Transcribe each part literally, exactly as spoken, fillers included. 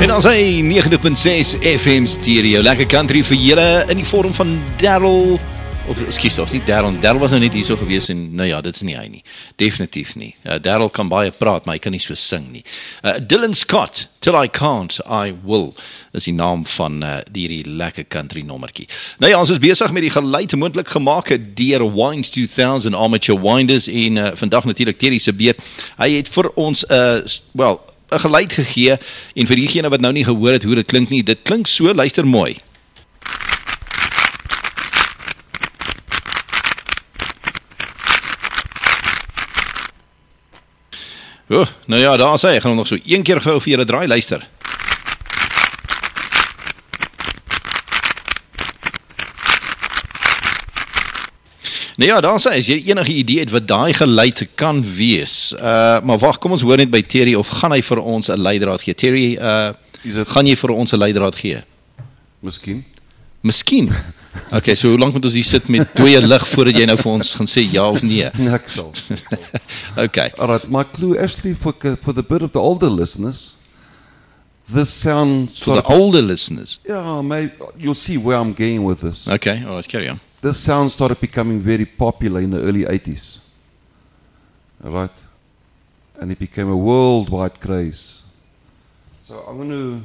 En dan sy negentig punt ses F M stereo, lekker country vir julle in die vorm van Darryl, of excuse of nie Darryl, Darryl was nou net hier so gewees en nou ja, dit is nie hy nie, definitief nie. Uh, Darryl kan baie praat, maar hy kan nie so sing nie. Uh, Dylan Scott, Till I Can't, I Will, is die naam van uh, die lekker country nommertjie. Nou ja, ons is besig met die geluid moontlik gemaak deur Wines two thousand Amateur Winders en uh, vandag natuurlik Terry se beurt. Hy het vir ons, uh, wel, 'n geluid gegee, en vir diegene wat nou nie gehoor het hoe dit klink nie, dit klink so, luister mooi. Oh, nou ja, daar sê, ek gaan nog so een keer gou vir julle draai, luister. Nou ja, daar sê, as jy enige idee het wat daai geluid kan wees, uh, maar wacht, kom ons hoor net by Terry, of gaan hy vir ons 'n leidraad gee? Terry, uh, gaan jy vir ons 'n leidraad gee? Miskien. Miskien? Ok, so hoe lang moet ons hier sit met dooie lig voordat jy nou vir ons gaan sê ja of nee? Nee, ek sal. Ok. Alright, my clue actually for, for the bit of the older listeners, this sound For sort the of, older listeners. yeah, maybe, you'll see where I'm going with this. Ok, alright, carry on. This sound started becoming very popular in the early eighties. Alright? And it became a worldwide craze. So I'm going to,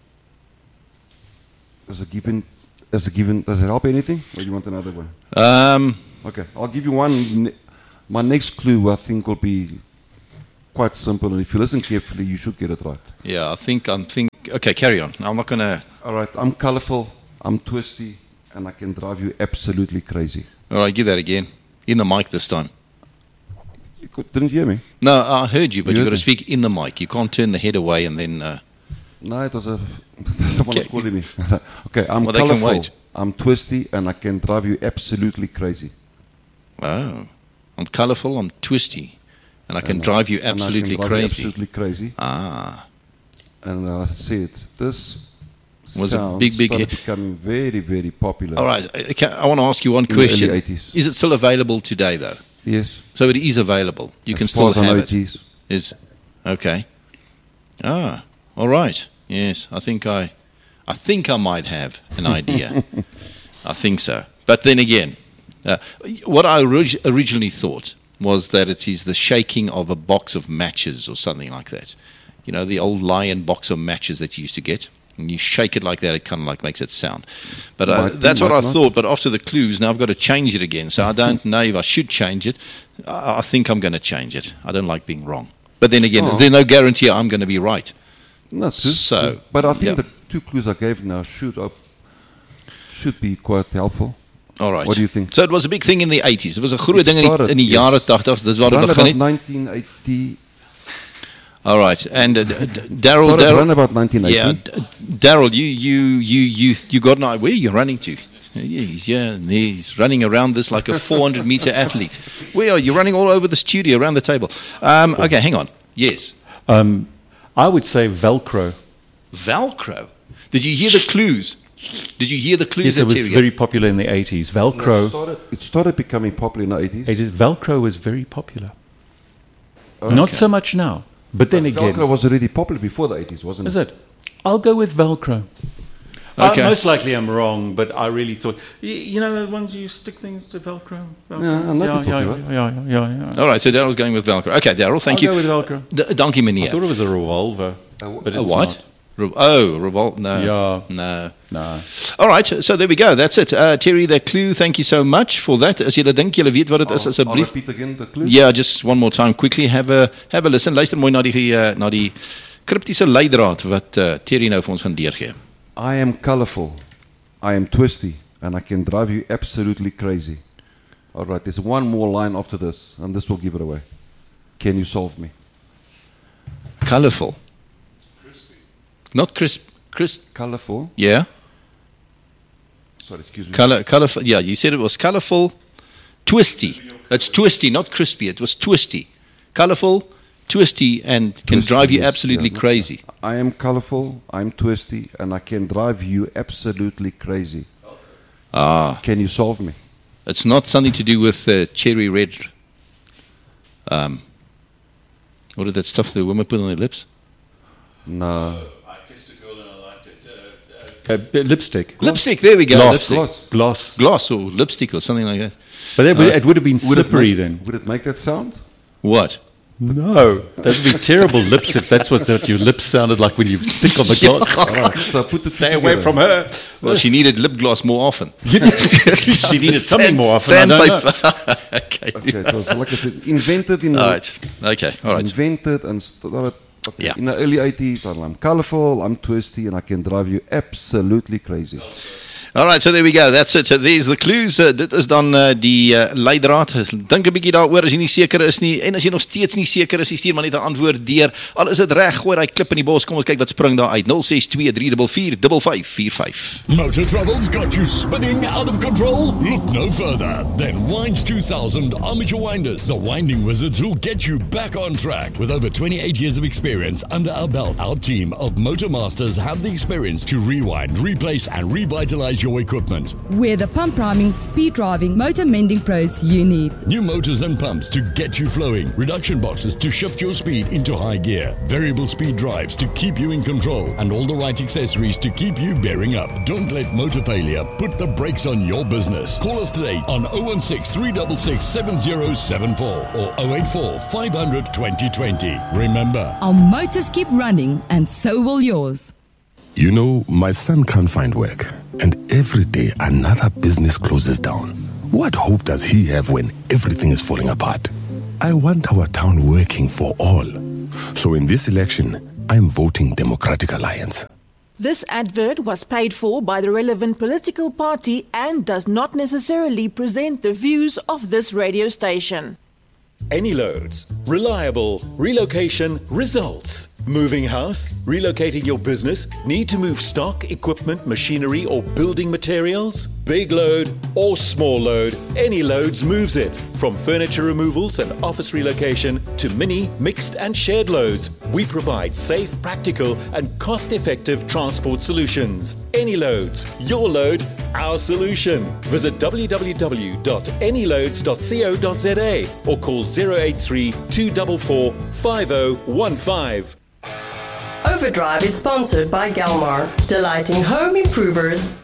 as a given, as a given, does it help anything? Or do you want another one? Um, Okay, I'll give you one. My next clue, I think, will be quite simple, and if you listen carefully, you should get it right. yeah, I think, I'm think, okay, carry on. I'm not gonna, Alright, I'm colorful, I'm twisty, and I can drive you absolutely crazy. alright, give that again. In the mic this time. You could, didn't hear me? No, I heard you, but You you've got heard to me? speak in the mic. You can't turn the head away and then, uh, No, it was a, someone was Okay. calling me. Okay, I'm Well, they can colorful, wait. I'm twisty, and I can drive you absolutely crazy. oh, I'm colourful, I'm twisty, and I can And I- drive you and I can absolutely drive you crazy. absolutely crazy. Ah, And uh, I said, this Was a sound big, big started hit. becoming very, very popular. all right. Okay, I want to ask you one In the question. early eighties. Is it still available today, though? Yes. So it is available. You As can far still as I know, have it it. is. Is okay. Ah, all right. Yes, I think I, I think I might have an idea. I think so. But then again, uh, what I orig- originally thought was that it is the shaking of a box of matches or something like that. You know, the old lion box of matches that you used to get. And you shake it like that, it kind of like makes it sound. But uh, Might be, that's what I might not. thought. But after the clues, now I've got to change it again. So I don't know if I should change it. I, I think I'm going to change it. I don't like being wrong. But then again, Oh. there's no guarantee I'm going to be right. No, true, So, true. But I think yeah. the two clues I gave now should uh, should be quite helpful. All right. What do you think? So it was a big thing in the eighties. It was a groot It ding in die, started, in die yes. jare tachtig. Dis waar dit Around begin about het. nineteen eighty. All right. And uh, D- D- Darryl, Started around Darryl, about nineteen eighty. yeah, D- Darryl, you, you, you, you, you got an idea. Where are you running to? Yeah, he's, yeah, he's running around this like a four hundred meter athlete. Where are you running all over the studio, around the table? Um, okay, hang on. Yes. Um, I would say Velcro. Velcro. Did you hear the clues? Did you hear the clues? Yes, that it was Terry gave? very popular in the eighties. No, it, Velcro. started, it started becoming popular in the eighties. It is, Velcro was very popular. Okay. Not so much now. But then But again, Velcro was already popular before the eighties, wasn't is it? it? I'll go with Velcro. Okay. Uh, most likely I'm wrong, but I really thought, you, you know the ones you stick things to Velcro? Velcro? Yeah, I know what you're yeah, talking yeah, about. yeah, yeah, yeah. All right, so Darryl's going with Velcro. Okay, Darryl, thank I'll you. go with Velcro. D- dankie, I meneer. thought it was a revolver, A wh- but A it's what? not. Re- oh, revolt? No. Yeah. No. No. All right, so there we go. That's it. Uh, Terry, that clue, thank you so much for that. As julle dink julle weet wat dit is I'll, I'll asseblief. repeat again the clue. Yeah, just one more time quickly. Have a have a listen. Luister mooi na die uh, na die kriptiese leidraad wat uh, Terry nou vir ons gaan deurgee. I am colorful, I am twisty, and I can drive you absolutely crazy. All right, there's one more line after this, and this will give it away. Can you solve me? Colorful. Crispy. Not crisp. Crisp. Colorful. Yeah. Sorry, excuse me. Color. Colorful. Yeah, you said it was colorful. Twisty. It's twisty, not crispy. It was twisty. Colorful, twisty, and can Twisty, drive you yes, absolutely yeah. crazy. I am colorful, I'm twisty, and I can drive you absolutely crazy. Ah. Can you solve me? It's not something to do with uh, cherry red. Um, what is that stuff the women put on their lips? No. I kissed a girl Uh, lipstick. Lipstick, there we go. Gloss. Lipstick. Gloss. Gloss. Gloss or lipstick or something like that. But that, would- it would have been Would it slippery make- then. Would it make that sound? What? No. That would be terrible lips if that's what your lips sounded like when you stick on the glass. All right, so put the two Stay away together. from her. Well, she needed lip gloss more often. she needed something Sand- more often. I don't know. Sandpaper. Okay. Okay, it was, like I said, invented in All the, right. Okay. it All was right. invented and started okay, Yeah. in the early eighties. And I'm colorful, I'm twisty, and I can drive you absolutely crazy. All right, so there we go. That's it. So there's the clues. Uh, dit is dan uh, die uh, leidraad. Dink 'n bietjie daaroor as jy nie seker is nie. En as jy nog steeds nie seker is, jy stuur maar net 'n antwoord deur. Al is dit reg, gooi daai klip in die bos. Kom ons kyk wat spring daar uit. nul ses twee drie vier vier vyf vyf vier vyf. Motor troubles got you spinning out of control? Look no further than Winds two thousand Armature Winders, the winding wizards who'll get you back on track. With over twenty-eight years of experience under our belt, our team of motor masters have the experience to rewind, replace and revitalize your equipment. We're the pump priming, speed driving, motor mending pros you need. New motors and pumps to get you flowing, reduction boxes to shift your speed into high gear, variable speed drives to keep you in control, and all the right accessories to keep you bearing up. Don't let motor failure put the brakes on your business. Call us today on oh one six, three six six, seven oh seven four or oh eight four, five hundred, twenty twenty. Remember, Our motors keep running and so will yours. You know, my son can't find work, and every day another business closes down. What hope does he have when everything is falling apart? I want our town working for all. So in this election, I'm voting Democratic Alliance. This advert was paid for by the relevant political party and does not necessarily present the views of this radio station. Any loads, reliable, relocation, results. Moving house, relocating your business, need to move stock, equipment, machinery or building materials? Big load or small load, Any Loads moves it. From furniture removals and office relocation to mini, mixed and shared loads, we provide safe, practical and cost-effective transport solutions. Any Loads, your load, our solution. Visit w w w dot any loads dot co dot z a or call zero eight three, two four four, five oh one five. Overdrive is sponsored by Galmar, delighting home improvers